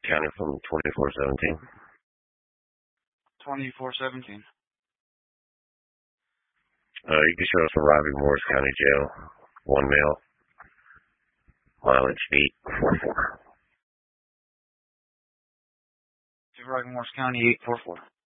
County from 2417. 2417. You can show us arriving Morris County Jail. 1 male. Mileage 844. Arriving Morris County 844.